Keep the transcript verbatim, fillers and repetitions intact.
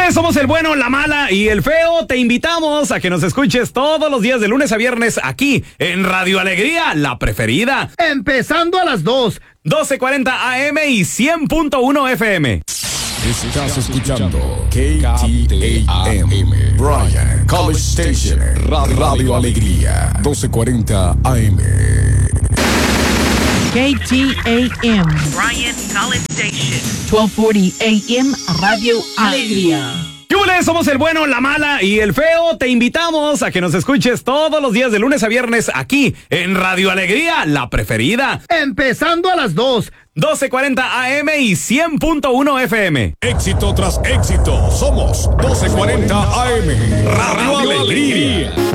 ¡Yúbales! Somos el bueno, la mala y el feo. Te invitamos a que nos escuches todos los días de lunes a viernes aquí en Radio Alegría, la preferida. Empezando a las dos. doce cuarenta A M y cien punto uno F M. Estás escuchando K T A M, Bryan College Station, Radio, Radio Alegría, doce cuarenta A M. K T A M, Bryan College Station, doce cuarenta A M, Radio Alegría. ¡Yúbales! Somos el bueno, la mala y el feo. Te invitamos a que nos escuches todos los días de lunes a viernes aquí en Radio Alegría, la preferida. Empezando a las dos. doce cuarenta A M y cien punto uno F M. Éxito tras éxito, somos doce cuarenta A M, Radio Alegría.